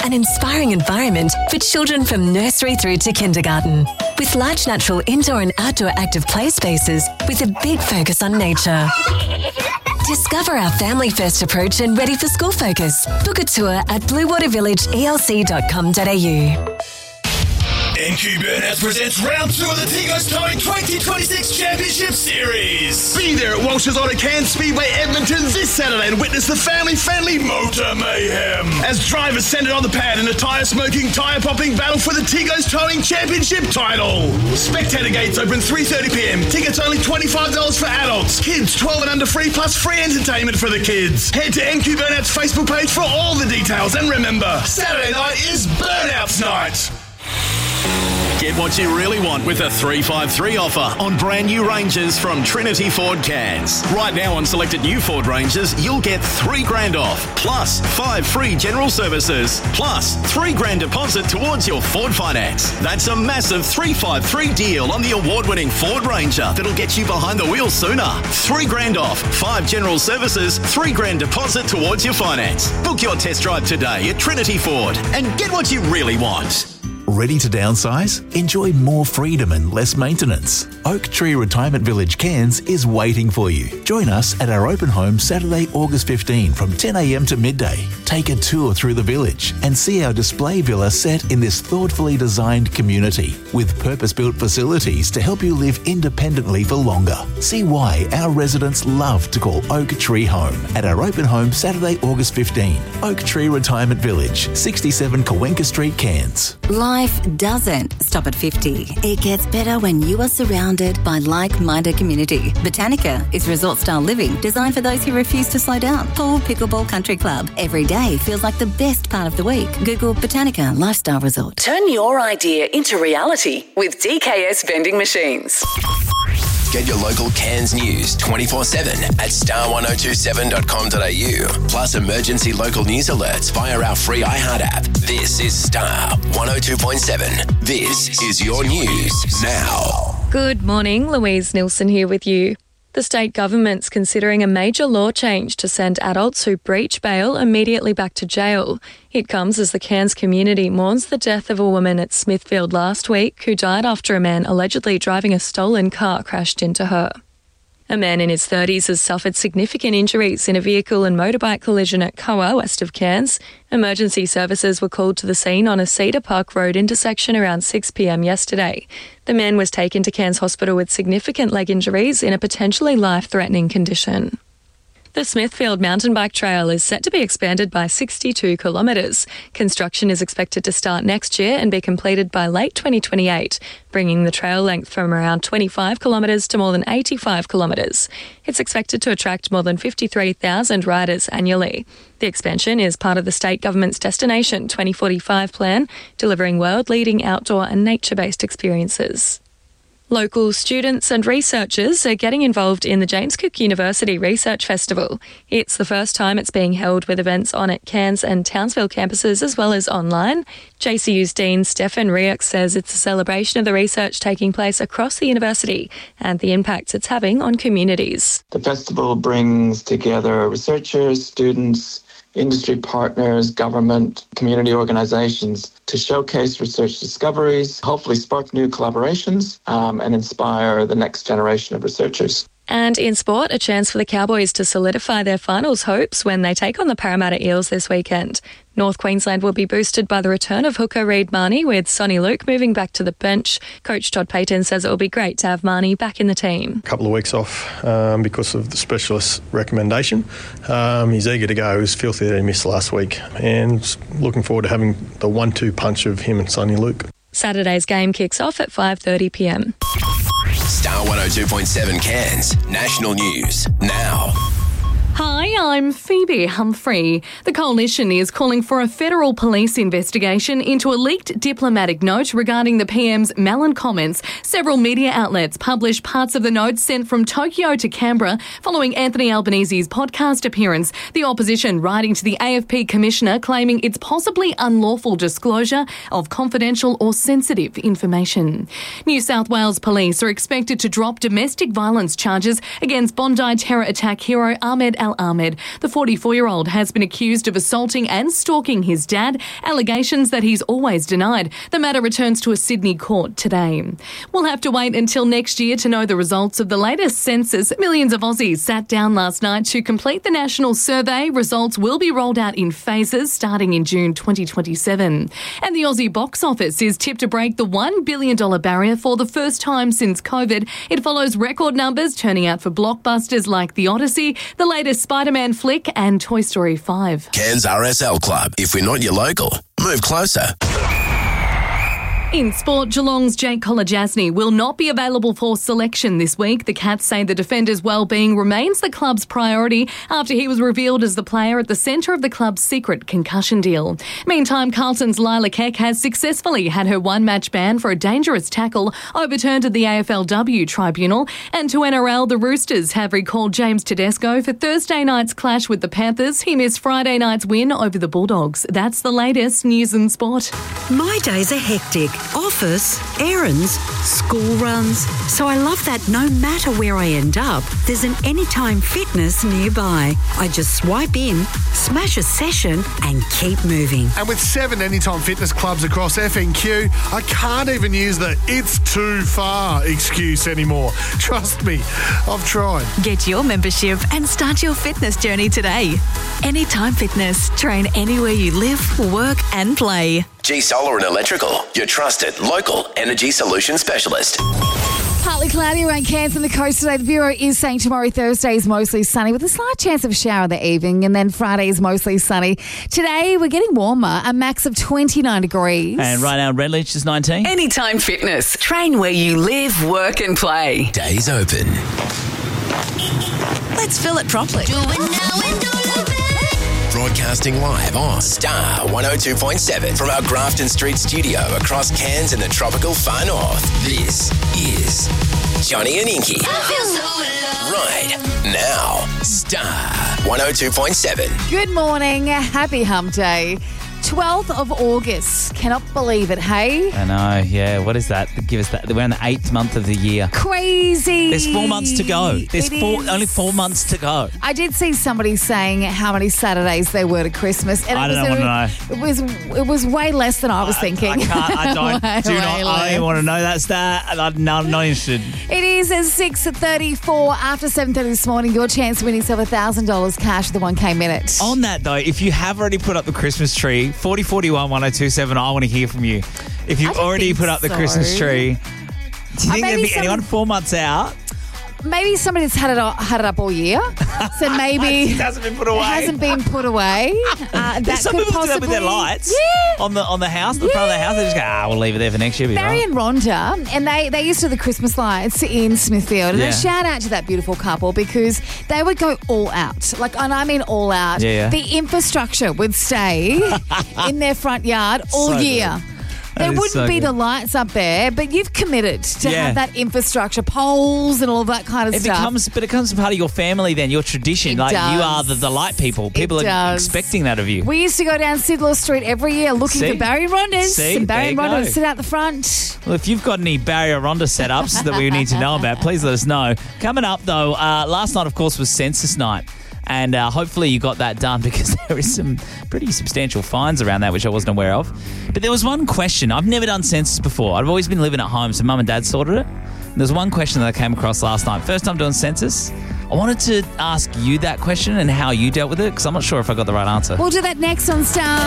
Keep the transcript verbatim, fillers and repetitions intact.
an inspiring environment for children from nursery through to kindergarten. With large natural indoor and outdoor active play spaces with a big focus on nature. Discover our family-first approach and ready for school focus. Book a tour at blue water village e l c dot com dot a u. N Q Burnouts presents round two of the Tigos Towing twenty twenty-six Championship Series. Be there at Welsh's Auto Cairns Speedway Edmonton this Saturday and witness the family-friendly motor mayhem as drivers centred on the pad in a tyre-smoking, tyre-popping battle for the Tigos Towing Championship title. Spectator gates open three thirty p m. Tickets only twenty-five dollars for adults. Kids twelve and under free plus free entertainment for the kids. Head to N Q Burnouts Facebook page for all the details and remember, Saturday night is Burnouts night. Get what you really want with a three five three offer on brand new Rangers from Trinity Ford Cairns. Right now on selected new Ford Rangers, you'll get three grand off, plus five free general services, plus three grand deposit towards your Ford finance. That's a massive three five three deal on the award-winning Ford Ranger that'll get you behind the wheel sooner. Three grand off, five general services, three grand deposit towards your finance. Book your test drive today at Trinity Ford and get what you really want. Ready to downsize? Enjoy more freedom and less maintenance. Oak Tree Retirement Village Cairns is waiting for you. Join us at our open home Saturday, August fifteenth from ten a m to midday. Take a tour through the village and see our display villa set in this thoughtfully designed community with purpose-built facilities to help you live independently for longer. See why our residents love to call Oak Tree home at our open home Saturday, August fifteenth. Oak Tree Retirement Village, sixty-seven Cawenka Street, Cairns. Life doesn't stop at fifty. It gets better when you are surrounded by like-minded community. Botanica is resort-style living designed for those who refuse to slow down. Pool Pickleball Country Club. Every day feels like the best part of the week. Google Botanica Lifestyle Resort. Turn your idea into reality with D K S Vending Machines. Get your local Cairns news twenty-four seven at star ten twenty-seven dot com dot a u. Plus emergency local news alerts via our free iHeart app. This is Star one oh two point seven. This is your news now. Good morning, Louise Nilsson here with you. The state government's considering a major law change to send adults who breach bail immediately back to jail. It comes as the Cairns community mourns the death of a woman at Smithfield last week who died after a man allegedly driving a stolen car crashed into her. A man in his thirties has suffered significant injuries in a vehicle and motorbike collision at Koa, west of Cairns. Emergency services were called to the scene on a Cedar Park Road intersection around six p m yesterday. The man was taken to Cairns Hospital with significant leg injuries in a potentially life-threatening condition. The Smithfield mountain bike trail is set to be expanded by sixty-two kilometres. Construction is expected to start next year and be completed by late twenty twenty-eight, bringing the trail length from around twenty-five kilometres to more than eighty-five kilometres. It's expected to attract more than fifty-three thousand riders annually. The expansion is part of the state government's Destination twenty forty-five plan, delivering world-leading outdoor and nature-based experiences. Local students and researchers are getting involved in the James Cook University Research Festival. It's the first time it's being held with events on at Cairns and Townsville campuses as well as online. J C U's Dean Stefan Riek says it's a celebration of the research taking place across the university and the impacts it's having on communities. The festival brings together researchers, students, industry partners, government, community organisations to showcase research discoveries, hopefully spark new collaborations um, and inspire the next generation of researchers. And in sport, a chance for the Cowboys to solidify their finals hopes when they take on the Parramatta Eels this weekend. North Queensland will be boosted by the return of hooker Reid Marnie, with Sonny Luke moving back to the bench. Coach Todd Payton says it will be great to have Marnie back in the team. A couple of weeks off um, because of the specialist recommendation. Um, he's eager to go. He was filthy that he missed last week, and looking forward to having the one two punch of him and Sonny Luke. Saturday's game kicks off at five thirty p m. Star one oh two point seven Cairns National News now. Hi, I'm Phoebe Humphrey. The Coalition is calling for a federal police investigation into a leaked diplomatic note regarding the P M's Malin comments. Several media outlets published parts of the note sent from Tokyo to Canberra following Anthony Albanese's podcast appearance. The opposition writing to the A F P Commissioner claiming it's possibly unlawful disclosure of confidential or sensitive information. New South Wales police are expected to drop domestic violence charges against Bondi terror attack hero Ahmed Al Ahmed. The forty-four-year-old has been accused of assaulting and stalking his dad, allegations that he's always denied. The matter returns to a Sydney court today. We'll have to wait until next year to know the results of the latest census. Millions of Aussies sat down last night to complete the national survey. Results will be rolled out in phases starting in June twenty twenty-seven. And the Aussie box office is tipped to break the one billion dollars barrier for the first time since COVID. It follows record numbers turning out for blockbusters like The Odyssey, the latest Spider-Man flick and Toy Story five. Cairns R S L Club. If we're not your local, move closer. In sport, Geelong's Jake Kolodjasny will not be available for selection this week. The Cats say the defender's well-being remains the club's priority after he was revealed as the player at the centre of the club's secret concussion deal. Meantime, Carlton's Lila Keck has successfully had her one-match ban for a dangerous tackle overturned at the A F L W tribunal. And to N R L, the Roosters have recalled James Tedesco for Thursday night's clash with the Panthers. He missed Friday night's win over the Bulldogs. That's the latest news and sport. My days are hectic. Office, errands, school runs. So I love that no matter where I end up, there's an Anytime Fitness nearby. I just swipe in, smash a session and keep moving. And with seven Anytime Fitness clubs across F N Q, I can't even use the "it's too far" excuse anymore. Trust me, I've tried. Get your membership and start your fitness journey today. Anytime Fitness. Train anywhere you live, work and play. G Solar and Electrical, your trusted local energy solution specialist. Partly cloudy around Cairns and the coast today. The Bureau is saying tomorrow, Thursday, is mostly sunny with a slight chance of a shower in the evening, and then Friday is mostly sunny. Today, we're getting warmer, a max of twenty-nine degrees. And right now, Redledge is nineteen. Anytime Fitness. Train where you live, work and play. Days open. Let's fill it properly. Do it now and do Broadcasting live on Star one oh two point seven from our Grafton Street studio across Cairns in the tropical far north. This is Johnny and Inky. Right now, Star one oh two point seven. Good morning. Happy Hump Day. twelfth of August. Cannot believe it, hey? I know, yeah. What is that? Give us that. We're in the eighth month of the year. Crazy. There's four months to go. There's It four, is. only four months to go. I did see somebody saying how many Saturdays there were to Christmas. And I it don't was, know. It was it was way less than I was thinking. I can't, I don't, Way, do not, way I don't less. even want to know that stat. I'm not, not interested. It is at six thirty-four after seven thirty this morning. Your chance of winning yourself one thousand dollars cash with the one K minute. On that, though, if you have already put up the Christmas tree, forty forty-one one oh two seven, I want to hear from you. If you've already put up the so. Christmas tree, do you Uh, think there'd maybe be some- anyone four months out? Maybe somebody that's had it up, had it up all year, so maybe It hasn't been put away. It hasn't been put away. Uh, There's that some could people do that possibly with their lights Yeah. on the on the house, the front of the house. They just go, ah, we'll leave it there for next year. Be Barry right. and Rhonda, and they, they used to do the Christmas lights in Smithfield. And Yeah. a shout out to that beautiful couple because they would go all out. Like, and I mean all out. Yeah, yeah. The infrastructure would stay in their front yard all So year. good. That There is wouldn't so be good. the lights up there, but you've committed to Yeah. have that infrastructure, poles and all that kind of It stuff. becomes, but it becomes part of your family then, your tradition. It like you does. are the, the light people. People are does. expecting that of you. We used to go down Sidlaw Street every year looking See? for Barry and Rhonda's. See? And Barry There and you Rhonda go. would sit out the front. Well, if you've got any barrier Ronda setups that we need to know about, please let us know. Coming up, though, uh, last night, of course, was census night. And uh, hopefully you got that done because there is some pretty substantial fines around that, which I wasn't aware of. But there was one question. I've never done census before. I've always been living at home, so mum and dad sorted it. And there's one question that I came across last night. First time doing census. I wanted to ask you that question and how you dealt with it because I'm not sure if I got the right answer. We'll do that next on Star.